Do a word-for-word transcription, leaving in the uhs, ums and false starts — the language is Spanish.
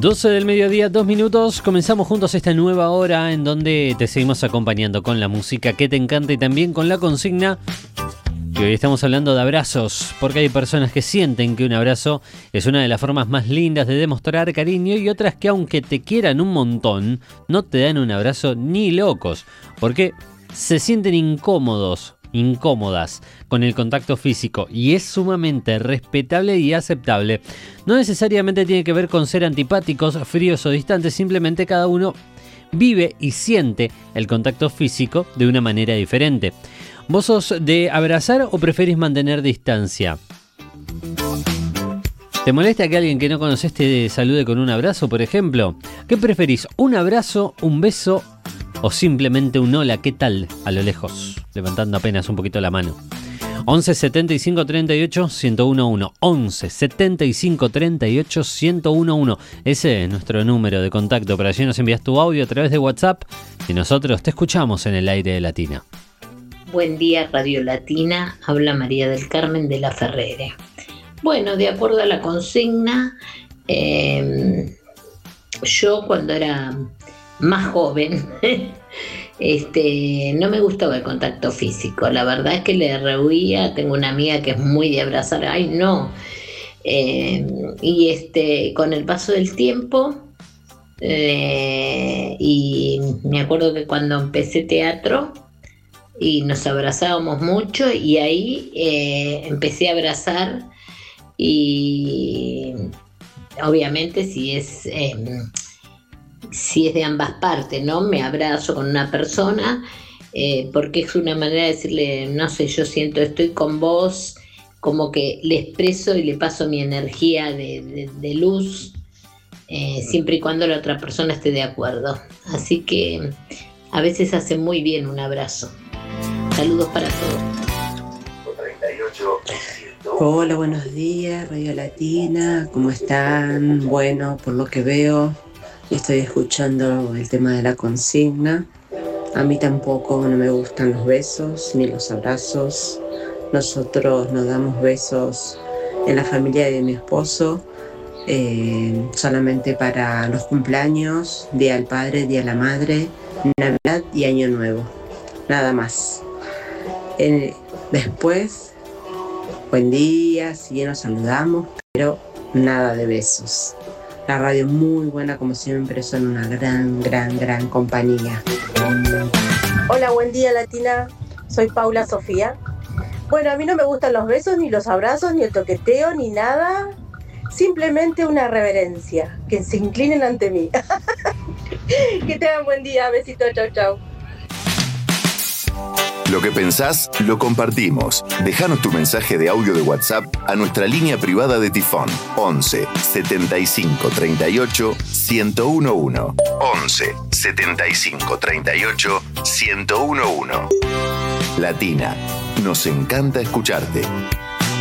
doce del mediodía, dos minutos. Comenzamos juntos esta nueva hora en donde te seguimos acompañando con la música que te encanta y también con la consigna que hoy estamos hablando de abrazos, porque hay personas que sienten que un abrazo es una de las formas más lindas de demostrar cariño y otras que aunque te quieran un montón, no te dan un abrazo ni locos, porque se sienten incómodos, incómodas con el contacto físico y es sumamente respetable y aceptable. No necesariamente tiene que ver con ser antipáticos, fríos o distantes, simplemente cada uno vive y siente el contacto físico de una manera diferente. ¿Vos sos de abrazar o preferís mantener distancia? ¿Te molesta que alguien que no conoces te salude con un abrazo, por ejemplo? ¿Qué preferís? ¿Un abrazo, un beso o simplemente un hola, qué tal a lo lejos? Levantando apenas un poquito la mano. once setenta y cinco treinta y ocho ciento uno. once setenta y cinco treinta y ocho ciento uno. Ese es nuestro número de contacto. Para allí nos envías tu audio a través de WhatsApp y nosotros te escuchamos en el aire de Latina. Buen día, Radio Latina. Habla María del Carmen de la Ferrere. Bueno, de acuerdo a la consigna, eh, yo cuando era más joven, este, no me gustaba el contacto físico. La verdad es que le rehuía. Tengo una amiga que es muy de abrazar. ¡Ay, no! Eh, y este, con el paso del tiempo, eh, y me acuerdo que cuando empecé teatro, y nos abrazábamos mucho y ahí eh, empecé a abrazar y obviamente si es eh, si es de ambas partes, ¿no? Me abrazo con una persona eh, porque es una manera de decirle, no sé, yo siento, estoy con vos, como que le expreso y le paso mi energía de, de, de luz eh, siempre y cuando la otra persona esté de acuerdo. Así que a veces hace muy bien un abrazo. Saludos para todos. Hola, buenos días, Radio Latina, ¿cómo están? Bueno, por lo que veo, estoy escuchando el tema de la consigna. A mí tampoco no me gustan los besos ni los abrazos. Nosotros nos damos besos en la familia de mi esposo, eh, solamente para los cumpleaños, Día del Padre, Día de la Madre, Navidad y Año Nuevo. Nada más. Eh, después, buen día, sí nos saludamos, pero nada de besos. La radio muy buena, como siempre, son una gran, gran, gran compañía. Hola, buen día Latina, soy Paula Sofía. Bueno, a mí no me gustan los besos, ni los abrazos, ni el toqueteo, ni nada. Simplemente una reverencia, que se inclinen ante mí. Que tengan buen día, besitos, chau, chau. Lo que pensás, lo compartimos. Déjanos tu mensaje de audio de WhatsApp a nuestra línea privada de Tifón. once setenta y cinco treinta y ocho ciento once. once setenta y cinco treinta y ocho ciento once. Latina, nos encanta escucharte.